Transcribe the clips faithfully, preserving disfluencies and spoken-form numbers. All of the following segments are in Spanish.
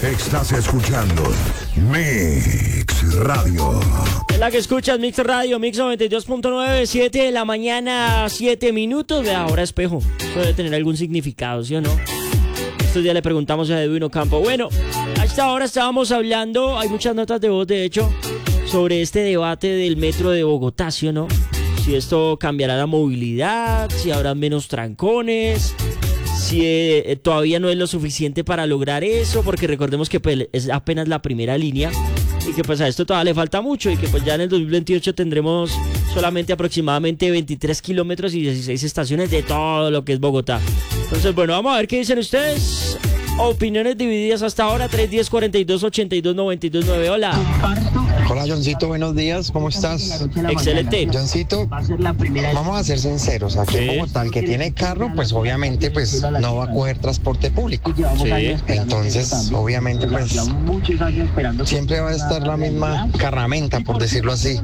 Estás escuchando Mix Radio. Es la que escuchas, Mix Radio, Mix noventa y dos punto nueve, siete de la mañana, siete minutos. Vea, ahora espejo. Eso debe tener algún significado, ¿sí o no? Estos días le preguntamos a Edwin Ocampo. Bueno, hasta ahora estábamos hablando, hay muchas notas de voz, de hecho, sobre este debate del metro de Bogotá, ¿sí o no? Si esto cambiará la movilidad, si habrá menos trancones, si eh, todavía no es lo suficiente para lograr eso, porque recordemos que pues, es apenas la primera línea y que pues a esto todavía le falta mucho y que pues ya en el dos mil veintiocho tendremos solamente aproximadamente veintitrés kilómetros y dieciséis estaciones de todo lo que es Bogotá. Entonces, bueno, vamos a ver qué dicen ustedes. Opiniones divididas hasta ahora, tres uno cero, cuarenta y dos, ochenta y dos, noventa y dos, nueve. Hola. Hola, Johncito, buenos días, ¿cómo estás? Excelente. Johncito, vamos a ser sinceros, aquí en Bogotá, el que tiene carro, pues obviamente pues no va a coger transporte público. Sí. Entonces, obviamente pues siempre va a estar la misma carramenta, por decirlo así.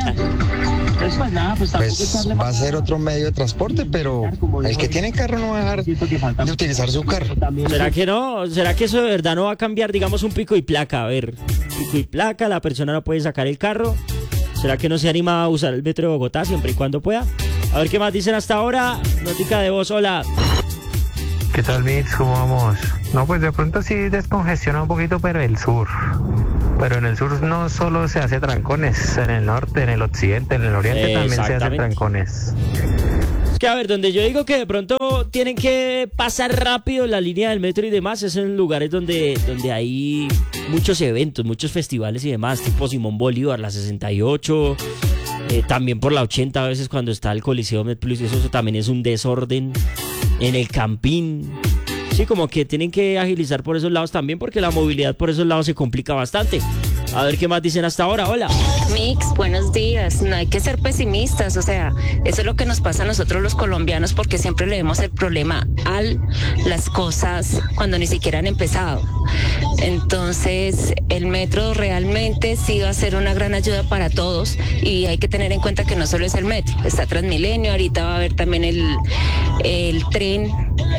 Pues va a ser otro medio de transporte, pero el que tiene carro no va a dejar de utilizar su carro. ¿Será que no? ¿Será que eso de verdad no va a cambiar, digamos, un pico y placa? A ver, pico y placa, la persona no puede sacar el carro. ¿Será que no se anima a usar el metro de Bogotá siempre y cuando pueda? A ver qué más dicen hasta ahora. Notica de voz, hola. ¿Qué tal, Mix? ¿Cómo vamos? No, pues de pronto sí descongestiona un poquito, pero el sur. Pero en el sur no solo se hace trancones, en el norte, en el occidente, en el oriente también se hacen trancones. Es que a ver, donde yo digo que de pronto tienen que pasar rápido la línea del metro y demás, es en lugares donde, donde hay muchos eventos, muchos festivales y demás, tipo Simón Bolívar, la sesenta y ocho, eh, también por la ochenta a veces cuando está el Coliseo MedPlus, eso, eso también es un desorden, en el Campín. Sí, como que tienen que agilizar por esos lados también, porque la movilidad por esos lados se complica bastante. A ver qué más dicen hasta ahora. Hola. Mix, buenos días. No hay que ser pesimistas, o sea, eso es lo que nos pasa a nosotros los colombianos, porque siempre le vemos el problema a las cosas cuando ni siquiera han empezado. Entonces, el metro realmente sí va a ser una gran ayuda para todos, y hay que tener en cuenta que no solo es el metro, está Transmilenio, ahorita va a haber también el, el tren.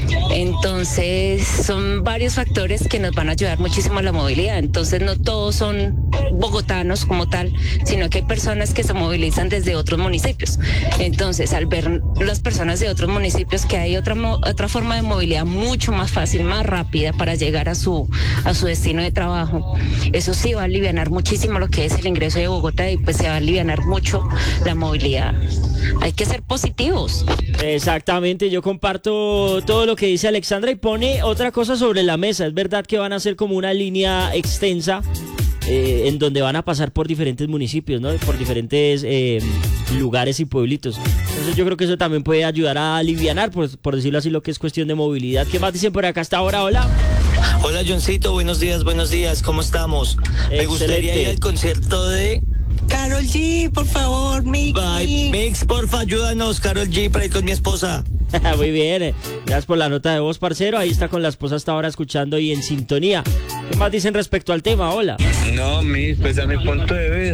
Entonces, son varios factores que nos van a ayudar muchísimo a la movilidad. Entonces, no todos son bogotanos como tal, sino que hay personas que se movilizan desde otros municipios. Entonces, al ver las personas de otros municipios que hay otra otra forma de movilidad mucho más fácil, más rápida para llegar a su a su destino de trabajo, eso sí va a alivianar muchísimo lo que es el ingreso de Bogotá, y pues se va a alivianar mucho la movilidad. Hay que ser positivos. Exactamente, yo comparto todo lo que dice Alexandra y pone otra cosa sobre la mesa. Es verdad que van a ser como una línea extensa, Eh, en donde van a pasar por diferentes municipios, ¿no? Por diferentes eh, lugares y pueblitos. Entonces yo creo que eso también puede ayudar a alivianar, por, por decirlo así, lo que es cuestión de movilidad. ¿Qué más dicen por acá hasta ahora? Hola. Hola, Johncito, buenos días, buenos días, ¿cómo estamos? Excelente. Me gustaría ir al concierto de Karol G, por favor, Mix. Bye, Mix, porfa, ayúdanos, Karol G, para ir con mi esposa. Muy bien, gracias por la nota de voz, parcero. Ahí está con la esposa hasta ahora escuchando y en sintonía. ¿Qué más dicen respecto al tema? Hola. No, mis, pues a mi punto de ver,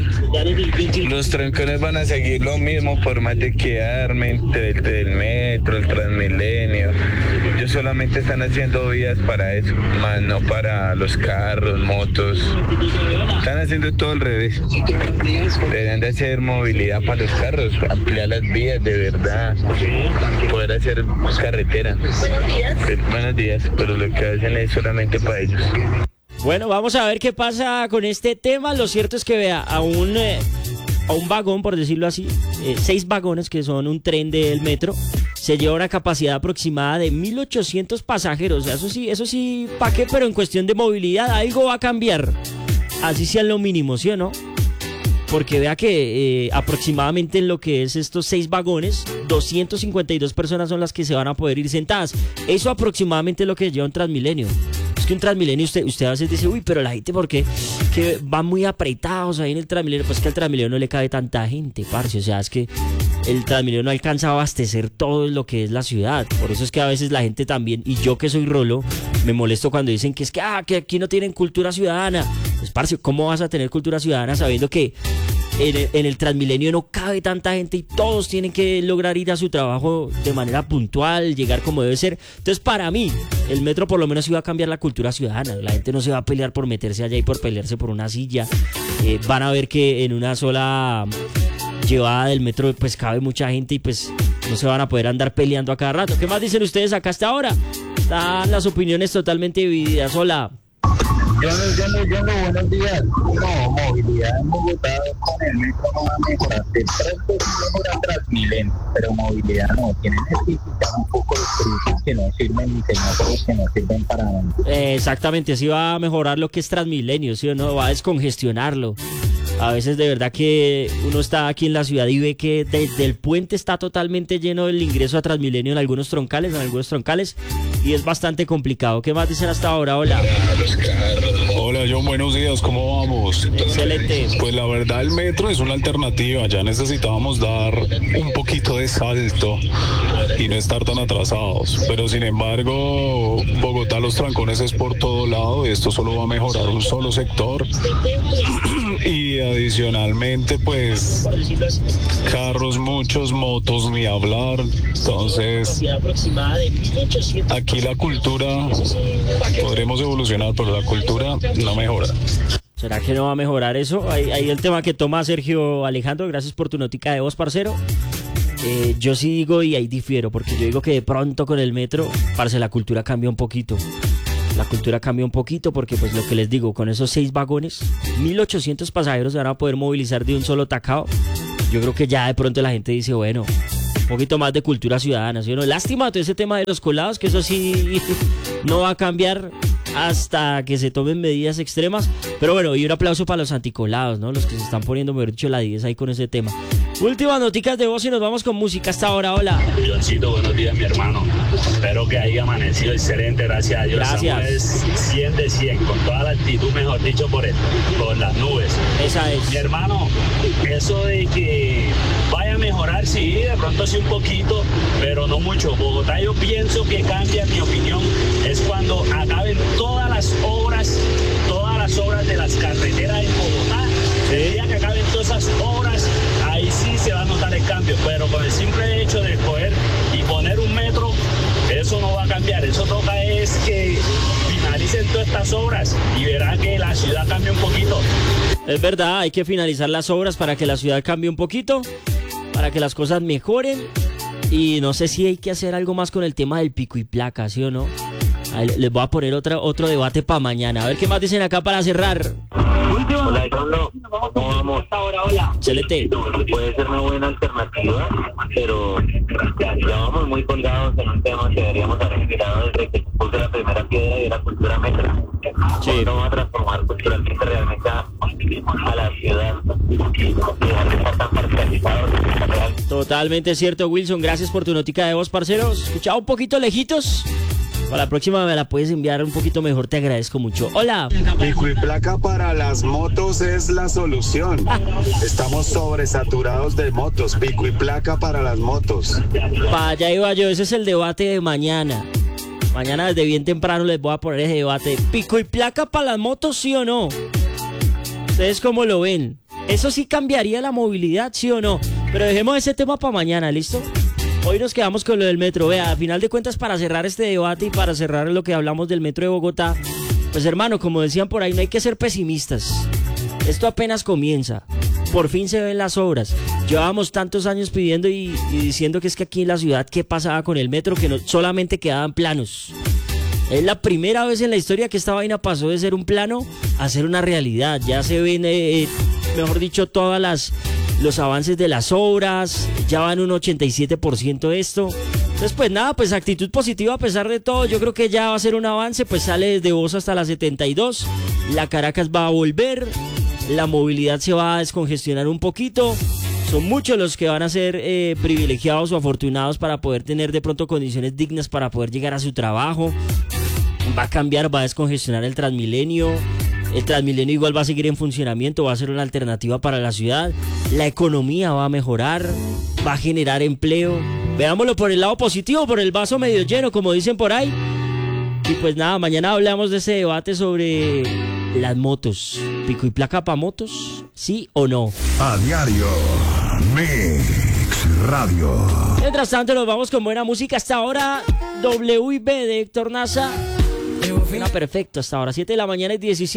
los trancones van a seguir lo mismo por más de quedarme entre el, el metro, el Transmilenio. Ellos solamente están haciendo vías para eso, más no para los carros, motos. Están haciendo todo al revés. Deberían de hacer movilidad para los carros, ampliar las vías de verdad, poder hacer carretera. Buenos días, pero lo que hacen es solamente para ellos. Bueno, vamos a ver qué pasa con este tema. Lo cierto es que vea, a un, eh, a un vagón, por decirlo así, eh, seis vagones que son un tren del metro, se lleva una capacidad aproximada de mil ochocientos pasajeros. Eso sí, eso sí, ¿pa' qué? Pero en cuestión de movilidad algo va a cambiar. Así sea lo mínimo, ¿sí o no? Porque vea que eh, aproximadamente en lo que es estos seis vagones, doscientas cincuenta y dos personas son las que se van a poder ir sentadas. Eso aproximadamente es lo que lleva un Transmilenio. Es que un Transmilenio, usted, usted a veces dice, uy, pero la gente, ¿por qué? Que van muy apretados ahí en el Transmilenio. Pues que al Transmilenio no le cabe tanta gente, parce. O sea, es que el Transmilenio no alcanza a abastecer todo lo que es la ciudad. Por eso es que a veces la gente también, y yo que soy rolo, me molesto cuando dicen que es que, ah, que aquí no tienen cultura ciudadana. Pues, parce, ¿cómo vas a tener cultura ciudadana sabiendo que en el, en el Transmilenio no cabe tanta gente y todos tienen que lograr ir a su trabajo de manera puntual, llegar como debe ser. Entonces, para mí, el metro por lo menos iba a cambiar la cultura ciudadana. La gente no se va a pelear por meterse allá y por pelearse por una silla. Eh, van a ver que en una sola llevada del metro pues cabe mucha gente y pues no se van a poder andar peleando a cada rato. ¿Qué más dicen ustedes acá hasta ahora? Están las opiniones totalmente divididas. Hola. Yo no, yo no, yo no, buenos días. No, movilidad en Bogotá con el metro no va a mejorar. De pronto sí mejora Transmilenio, pero movilidad no. Tienen que quitar un poco los cruces que no sirven ni semáforos que no sirven para nada. Eh, exactamente, sí va a mejorar lo que es Transmilenio, ¿sí o no? Va a descongestionarlo. A veces de verdad que uno está aquí en la ciudad y ve que desde el puente está totalmente lleno el ingreso a Transmilenio en algunos troncales, en algunos troncales, y es bastante complicado. ¿Qué más dicen hasta ahora? Hola. Hola John, buenos días, ¿cómo vamos? Excelente. Pues la verdad el metro es una alternativa, ya necesitábamos dar un poquito de salto y no estar tan atrasados, pero sin embargo Bogotá los trancones es por todo lado y esto solo va a mejorar un solo sector y adicionalmente pues carros muchos, motos ni hablar, entonces aquí la cultura podremos evolucionar, pero la cultura no mejora. ¿Será que no va a mejorar eso? Ahí, ahí el tema que toma Sergio Alejandro, gracias por tu notica de voz, parcero. Eh, yo sí digo, y ahí difiero, porque yo digo que de pronto con el metro, parce, la cultura cambia un poquito. La cultura cambia un poquito porque, pues, lo que les digo, con esos seis vagones, mil ochocientos pasajeros se van a poder movilizar de un solo tacao. Yo creo que ya de pronto la gente dice, bueno, un poquito más de cultura ciudadana, ¿sí o no? Lástima todo ese tema de los colados, que eso sí no va a cambiar hasta que se tomen medidas extremas. Pero bueno, y un aplauso para los anticolados, ¿no? Los que se están poniendo, mejor dicho, la diez ahí con ese tema. Últimas noticas de voz y nos vamos con música hasta ahora. Hola. Johncito, buenos días, mi hermano. Espero que haya amanecido excelente, gracias a Dios. Gracias. Es cien de cien, con toda la actitud, mejor dicho, por, el, por las nubes. Esa es. Mi hermano, eso de que vaya a mejorar, sí, de pronto sí un poquito, pero no mucho. Bogotá, yo pienso que cambia, en mi opinión, es cuando acaben todas las obras, todas las obras de las carreteras en Bogotá. Sí. El día que acaben todas esas obras, ahí sí se va a notar el cambio, pero con el simple hecho de coger y poner un metro, eso no va a cambiar. Eso toca es que finalicen todas estas obras y verá que la ciudad cambia un poquito. Es verdad, hay que finalizar las obras para que la ciudad cambie un poquito, para que las cosas mejoren. Y no sé si hay que hacer algo más con el tema del pico y placa, ¿sí o no? Ahí les voy a poner otra, otro debate para mañana. A ver qué más dicen acá para cerrar. Hola, Carlos. ¿Cómo vamos? Excelente. Puede ser una buena alternativa, pero ya vamos muy colgados en un tema que deberíamos haber mirado desde que se puso la primera piedra y la cultura metro. Sí. No va a transformar culturalmente realmente a, a la ciudad y dejar de estar tan parcializados. Totalmente cierto, Wilson. Gracias por tu notica de voz, parceros. Escuchaba un poquito lejitos. Para la próxima me la puedes enviar un poquito mejor, te agradezco mucho. Hola. Pico y placa para las motos es la solución. Estamos sobresaturados de motos. Pico y placa para las motos. Para allá iba yo, ese es el debate de mañana. Mañana desde bien temprano les voy a poner ese debate. ¿Pico y placa para las motos, sí o no? ¿Ustedes cómo lo ven? ¿Eso sí cambiaría la movilidad, sí o no? Pero dejemos ese tema para mañana, ¿listo? Hoy nos quedamos con lo del metro. Vea, a final de cuentas, para cerrar este debate y para cerrar lo que hablamos del metro de Bogotá, pues hermano, como decían por ahí, no hay que ser pesimistas. Esto apenas comienza. Por fin se ven las obras. Llevábamos tantos años pidiendo y, y diciendo que es que aquí en la ciudad, ¿qué pasaba con el metro? Que no, solamente quedaban planos. Es la primera vez en la historia que esta vaina pasó de ser un plano a ser una realidad. Ya se ven, eh, mejor dicho, todas las... los avances de las obras, ya van un ochenta y siete por ciento de esto. Entonces, pues nada, pues actitud positiva a pesar de todo. Yo creo que ya va a ser un avance, pues sale desde Bosa hasta la setenta y dos. La Caracas va a volver, la movilidad se va a descongestionar un poquito. Son muchos los que van a ser eh, privilegiados o afortunados para poder tener de pronto condiciones dignas para poder llegar a su trabajo. Va a cambiar, va a descongestionar el Transmilenio. El Transmilenio igual va a seguir en funcionamiento, va a ser una alternativa para la ciudad. La economía va a mejorar, va a generar empleo. Veámoslo por el lado positivo, por el vaso medio lleno, como dicen por ahí. Y pues nada, mañana hablamos de ese debate sobre las motos. Pico y placa para motos ¿Sí o no? A diario. Mix Radio. Mientras tanto, nos vamos con buena música. Hasta ahora, W I B de Héctor Nasa. Una perfecto hasta ahora. siete de la mañana y diecisiete.